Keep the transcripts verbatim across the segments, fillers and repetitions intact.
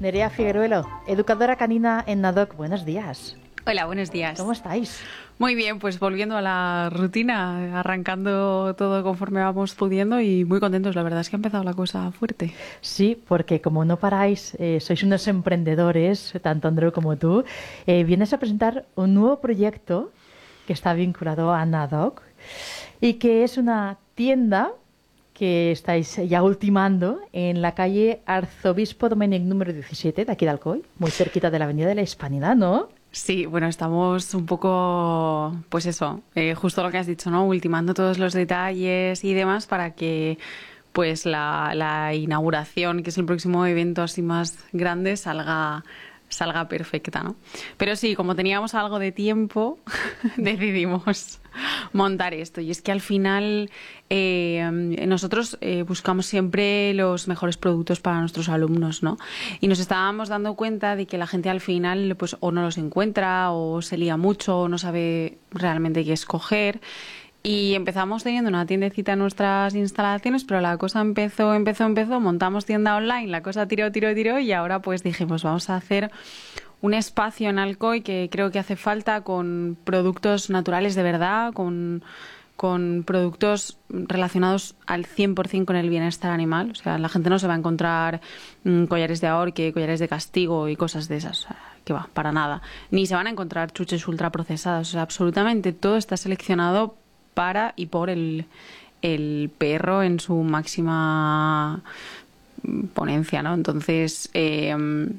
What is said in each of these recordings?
Nerea Figueruelo, educadora canina en Nadoc. Buenos días. Hola, buenos días. ¿Cómo estáis? Muy bien, pues volviendo a la rutina, arrancando todo conforme vamos pudiendo y muy contentos. La verdad es que ha empezado la cosa fuerte. Sí, porque como no paráis, eh, sois unos emprendedores, tanto Andreu como tú, eh, vienes a presentar un nuevo proyecto que está vinculado a Nadoc y que es una tienda que estáis ya ultimando en la calle Arzobispo Domènech número diecisiete de aquí de Alcoy, muy cerquita de la Avenida de la Hispanidad, ¿no? Sí, bueno, estamos un poco, pues eso, eh, justo lo que has dicho, ¿no? Ultimando todos los detalles y demás para que pues la, la inauguración, que es el próximo evento así más grande, salga salga perfecta, ¿no? Pero sí, como teníamos algo de tiempo, decidimos montar esto. Y es que al final eh, nosotros eh, buscamos siempre los mejores productos para nuestros alumnos, ¿no? Y nos estábamos dando cuenta de que la gente al final pues o no los encuentra o se lía mucho o no sabe realmente qué escoger. Y empezamos teniendo una tiendecita en nuestras instalaciones, pero la cosa empezó, empezó, empezó, montamos tienda online, la cosa tiró, tiró, tiró y ahora pues dijimos, vamos a hacer un espacio en Alcoy que creo que hace falta con productos naturales de verdad, con, con productos relacionados al cien por ciento con el bienestar animal. O sea, la gente no se va a encontrar mmm, collares de ahorque, collares de castigo y cosas de esas. O sea, que va, para nada. Ni se van a encontrar chuches ultraprocesados. O sea, absolutamente todo está seleccionado para y por el, el perro en su máxima ponencia, ¿no? Entonces, eh,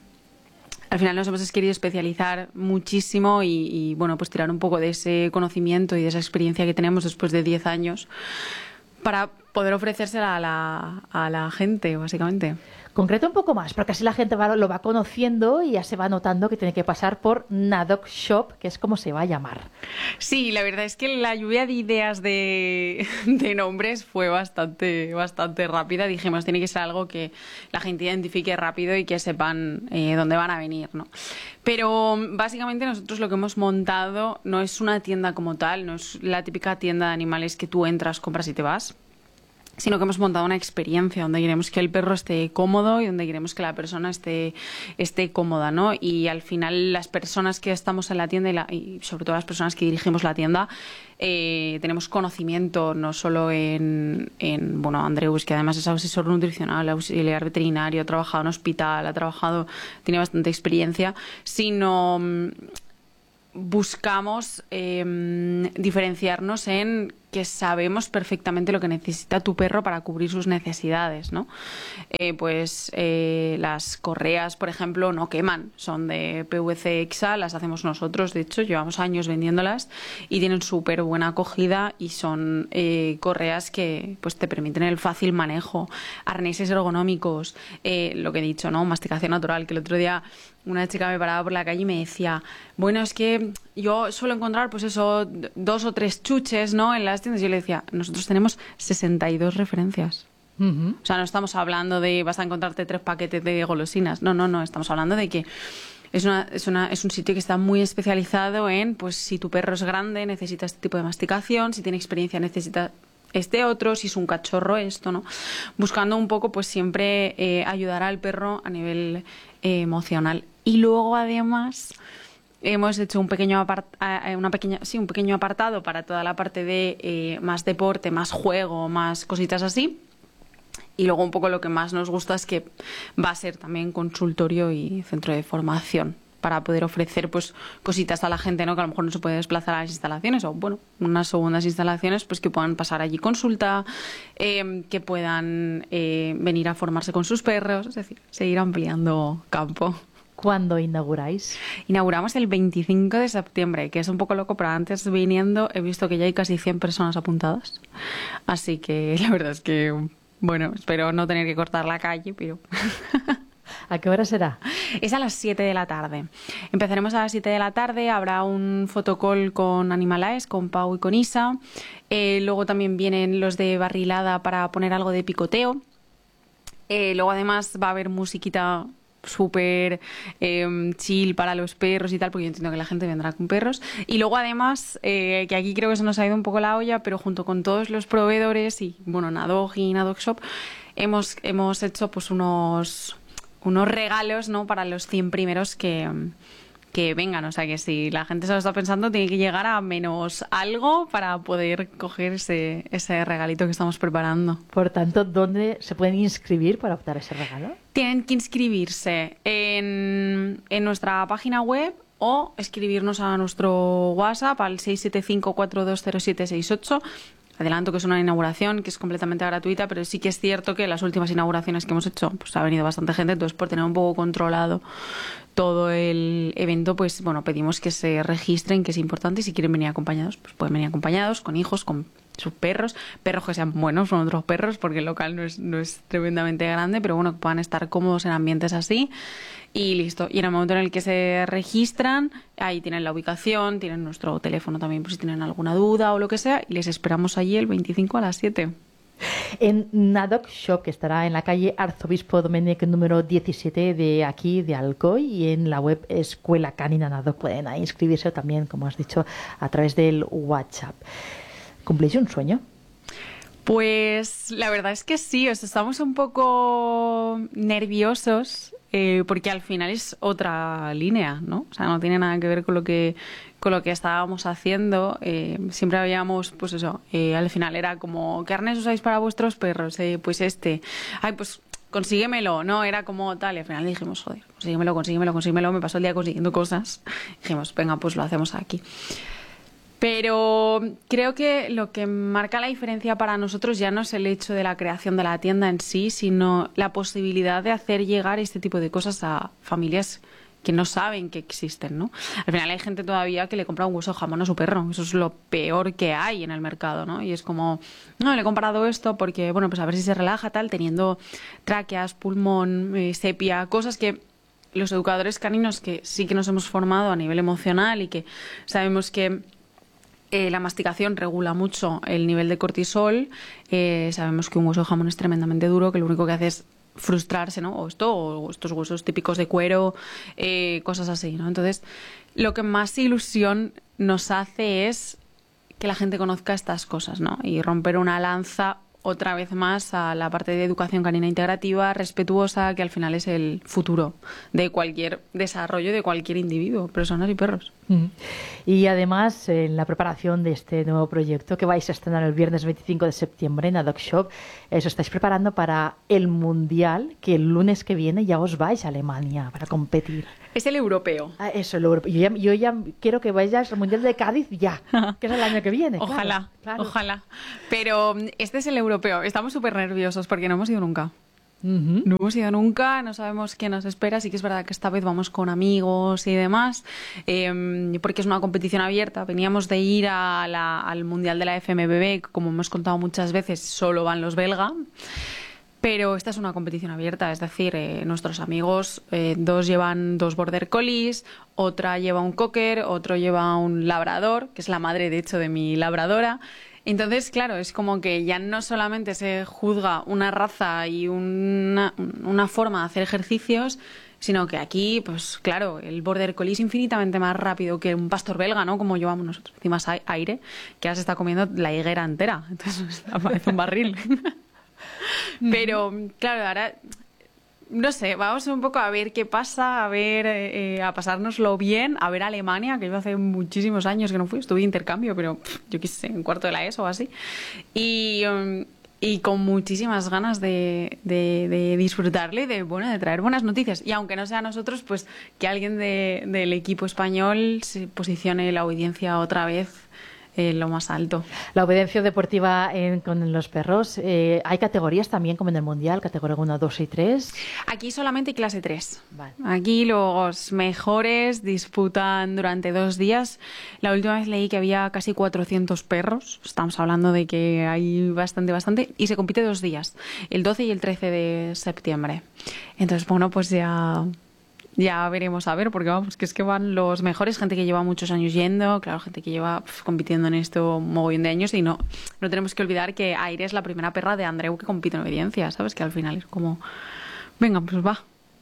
al final nos hemos querido especializar muchísimo y, y, bueno, pues tirar un poco de ese conocimiento y de esa experiencia que tenemos después de diez años para poder ofrecérsela a la, a la gente, básicamente. Concreta un poco más, porque así la gente va, lo va conociendo y ya se va notando que tiene que pasar por Nadoc Shop, que es como se va a llamar. Sí, la verdad es que la lluvia de ideas de, de nombres fue bastante, bastante rápida. Dijimos, tiene que ser algo que la gente identifique rápido y que sepan eh, dónde van a venir, ¿no? Pero básicamente nosotros lo que hemos montado no es una tienda como tal, no es la típica tienda de animales que tú entras, compras y te vas, sino que hemos montado una experiencia donde queremos que el perro esté cómodo y donde queremos que la persona esté, esté cómoda, ¿no? Y al final las personas que estamos en la tienda y, la, y sobre todo las personas que dirigimos la tienda eh, tenemos conocimiento no solo en, en, bueno, Andreus, que además es asesor nutricional, auxiliar veterinario, ha trabajado en hospital, ha trabajado, tiene bastante experiencia, sino buscamos eh, diferenciarnos en que sabemos perfectamente lo que necesita tu perro para cubrir sus necesidades, ¿no? Eh, pues eh, las correas, por ejemplo, no queman, son de P V C Exa, las hacemos nosotros, de hecho, llevamos años vendiéndolas y tienen súper buena acogida y son eh, correas que pues te permiten el fácil manejo, arneses ergonómicos, eh, lo que he dicho, ¿no? Masticación natural, que el otro día una chica me paraba por la calle y me decía, bueno, es que yo suelo encontrar, pues eso, dos o tres chuches, ¿no?, en las tiendas. Yo le decía, nosotros tenemos sesenta y dos referencias. Uh-huh. O sea, no estamos hablando de vas a encontrarte tres paquetes de golosinas. No, no, no. Estamos hablando de que es, una, es, una, es un sitio que está muy especializado en, pues, si tu perro es grande, necesita este tipo de masticación. Si tiene experiencia, necesita este otro. Si es un cachorro, esto, ¿no? Buscando un poco, pues, siempre eh, ayudar al perro a nivel eh, emocional. Y luego, además, hemos hecho un pequeño apart una pequeña sí un pequeño apartado para toda la parte de eh, más deporte, más juego, más cositas así. Y luego un poco lo que más nos gusta es que va a ser también consultorio y centro de formación para poder ofrecer pues cositas a la gente, ¿no?, que a lo mejor no se puede desplazar a las instalaciones, o bueno, unas segundas instalaciones, pues que puedan pasar allí consulta, eh, que puedan eh, venir a formarse con sus perros, es decir, seguir ampliando campo. ¿Cuándo inauguráis? Inauguramos el veinticinco de septiembre, que es un poco loco, pero antes viniendo he visto que ya hay casi cien personas apuntadas. Así que la verdad es que, bueno, espero no tener que cortar la calle, pero... ¿A qué hora será? Es a las siete de la tarde. Empezaremos a las siete de la tarde, habrá un fotocall con Animalaes, con Pau y con Isa. Eh, luego también vienen los de Barrilada para poner algo de picoteo. Eh, luego además va a haber musiquita súper eh, chill para los perros y tal, porque yo entiendo que la gente vendrá con perros. Y luego además, eh, que aquí creo que se nos ha ido un poco la olla, pero junto con todos los proveedores y, bueno, Nadoc y Nadoc Shop, hemos, hemos hecho pues unos unos regalos, ¿no? Para los cien primeros que, que vengan. O sea que si la gente se lo está pensando, tiene que llegar a menos algo para poder coger ese, ese regalito que estamos preparando. Por tanto, ¿dónde se pueden inscribir para optar a ese regalo? Tienen que inscribirse en, en nuestra página web o escribirnos a nuestro WhatsApp al seis siete cinco, cuatro dos cero siete seis ocho. Adelanto que es una inauguración que es completamente gratuita, pero sí que es cierto que las últimas inauguraciones que hemos hecho, pues ha venido bastante gente, entonces por tener un poco controlado todo el evento, pues bueno, pedimos que se registren, que es importante, y si quieren venir acompañados, pues pueden venir acompañados, con hijos, con sus perros, perros que sean buenos, son otros perros, porque el local no es, no es tremendamente grande, pero bueno, que puedan estar cómodos en ambientes así. Y listo. Y en el momento en el que se registran, ahí tienen la ubicación, tienen nuestro teléfono también por si tienen alguna duda o lo que sea, y les esperamos allí el veinticinco a las siete. En Nadok Shop, que estará en la calle Arzobispo Domenech número diecisiete de aquí, de Alcoy, y en la web Escuela Canina Nadok pueden ahí inscribirse también, como has dicho, a través del WhatsApp. ¿Cumplís un sueño? Pues la verdad es que sí, o sea, estamos un poco nerviosos eh, porque al final es otra línea, ¿no? O sea, no tiene nada que ver con lo que con lo que estábamos haciendo. Eh, siempre habíamos, pues eso, eh, al final era como, ¿qué arnés usáis para vuestros perros? Eh, pues este. Ay, pues consíguemelo, ¿no? Era como tal, y al final dijimos, joder, consíguemelo, consíguemelo, consíguemelo. Me pasó el día consiguiendo cosas. Dijimos, venga, pues lo hacemos aquí. Pero creo que lo que marca la diferencia para nosotros ya no es el hecho de la creación de la tienda en sí, sino la posibilidad de hacer llegar este tipo de cosas a familias que no saben que existen, ¿no? Al final hay gente todavía que le compra un hueso de jamón a su perro. Eso es lo peor que hay en el mercado, ¿no? Y es como, no, le he comprado esto porque, bueno, pues a ver si se relaja, tal, teniendo tráqueas, pulmón, eh, sepia, cosas que los educadores caninos que sí que nos hemos formado a nivel emocional y que sabemos que Eh, la masticación regula mucho el nivel de cortisol. Eh, sabemos que un hueso de jamón es tremendamente duro, que lo único que hace es frustrarse, ¿no? O esto, o estos huesos típicos de cuero, eh, cosas así, ¿no? Entonces, lo que más ilusión nos hace es que la gente conozca estas cosas, ¿no? Y romper una lanza otra vez más a la parte de educación canina integrativa, respetuosa, que al final es el futuro de cualquier desarrollo de cualquier individuo, personas y perros. Mm. Y además, en la preparación de este nuevo proyecto que vais a estrenar el viernes veinticinco de septiembre en Nadok Shop, os estáis preparando para el Mundial, que el lunes que viene ya os vais a Alemania para competir. Es el europeo. Ah, eso, el europeo. Yo ya, yo ya quiero que vayas al Mundial de Cádiz ya, que es el año que viene. Ojalá, claro, claro. ojalá. Pero este es el europeo. Estamos súper nerviosos porque no hemos ido nunca. Uh-huh. No hemos ido nunca, no sabemos qué nos espera. Sí que es verdad que esta vez vamos con amigos y demás, eh, porque es una competición abierta. Veníamos de ir a la, al Mundial de la F M B B, que como hemos contado muchas veces, solo van los belga. Pero esta es una competición abierta, es decir, eh, nuestros amigos, eh, dos llevan dos border collies, otra lleva un cocker, otro lleva un labrador, que es la madre, de hecho, de mi labradora. Entonces, claro, es como que ya no solamente se juzga una raza y una, una forma de hacer ejercicios, sino que aquí, pues claro, el border collie es infinitamente más rápido que un pastor belga, ¿no? Como llevamos nosotros. Encima es aire, que ya se está comiendo la higuera entera. Entonces, parece un barril. Pero, claro, ahora, no sé, vamos un poco a ver qué pasa, a ver, eh, a pasárnoslo bien, a ver Alemania, que yo hace muchísimos años que no fui, estuve de intercambio, pero yo qué sé, en cuarto de la ESO o así. Y, um, y con muchísimas ganas de, de, de disfrutarle, de, bueno, de traer buenas noticias. Y aunque no sea nosotros, pues que alguien de, del equipo español se posicione la audiencia otra vez en lo más alto. La obediencia deportiva en, con los perros, eh, ¿hay categorías también como en el Mundial, categoría uno, dos y tres? Aquí solamente clase tres. Vale. Aquí los mejores disputan durante dos días. La última vez leí que había casi cuatrocientos perros. Estamos hablando de que hay bastante, bastante. Y se compite dos días, el doce y el trece de septiembre. Entonces, bueno, pues ya... Ya veremos a ver, porque vamos, que es que van los mejores, gente que lleva muchos años yendo, claro, gente que lleva pf, compitiendo en esto un mogollón de años, y no, no tenemos que olvidar que Aire es la primera perra de Andreu que compite en obediencia, ¿sabes? Que al final es como, venga, pues va. Pues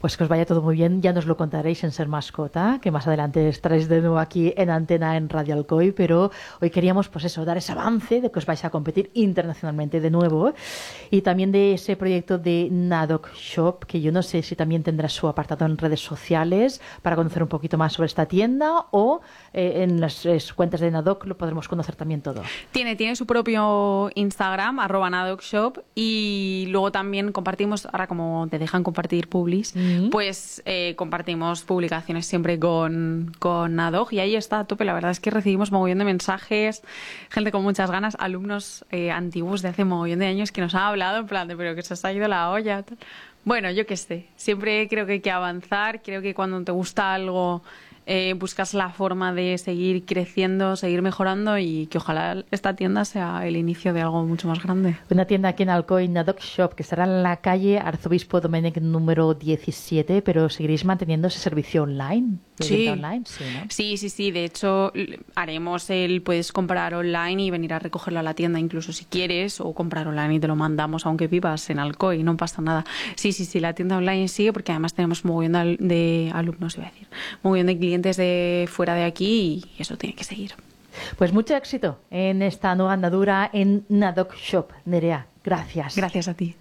Pues que os vaya todo muy bien, ya nos lo contaréis en Ser Mascota, que más adelante estaréis de nuevo aquí en antena en Radio Alcoy, pero hoy queríamos pues eso, dar ese avance de que os vais a competir internacionalmente de nuevo y también de ese proyecto de Nadok Shop, que yo no sé si también tendrá su apartado en redes sociales para conocer un poquito más sobre esta tienda o eh, en las eh, cuentas de Nadok lo podremos conocer también todo. Tiene, tiene su propio Instagram, arroba Nadok Shop, y luego también compartimos, ahora como te dejan compartir publis, mm. pues eh, compartimos publicaciones siempre con, con Nadok y ahí está a tope. La verdad es que recibimos mogollón de mensajes, gente con muchas ganas, alumnos eh, antiguos de hace mogollón de años que nos han hablado en plan de pero que se os ha ido la olla. Tal. Bueno, yo qué sé, siempre creo que hay que avanzar, creo que cuando te gusta algo eh, buscas la forma de seguir creciendo, seguir mejorando y que ojalá esta tienda sea el inicio de algo mucho más grande. Una tienda aquí en Alcoy, Nadok Shop, que estará en la calle Arzobispo Domenech número diecisiete, pero seguiréis manteniendo ese servicio online. Sí. Online? Sí, ¿no? sí, sí, sí. De hecho, haremos el puedes comprar online y venir a recogerlo a la tienda incluso si quieres, o comprar online y te lo mandamos aunque vivas en Alcoy, no pasa nada. Sí, sí, sí, la tienda online sigue porque además tenemos un mogollón de, de alumnos, iba a decir, un mogollón de clientes de fuera de aquí y eso tiene que seguir. Pues mucho éxito en esta nueva andadura en Nadok Shop. Nerea, gracias. Gracias a ti.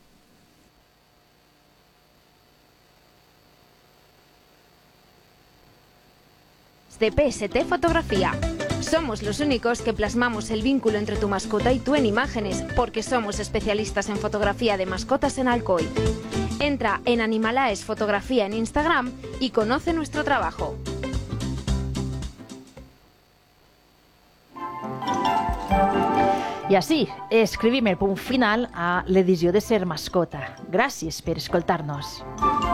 De P S T Fotografía. Somos los únicos que plasmamos el vínculo entre tu mascota y tú en imágenes, porque somos especialistas en fotografía de mascotas en Alcoy. Entra en Animalaes Fotografía en Instagram y conoce nuestro trabajo. I així, escrivim el punt final a l'edició de Ser Mascota. Gràcies per escoltar-nos.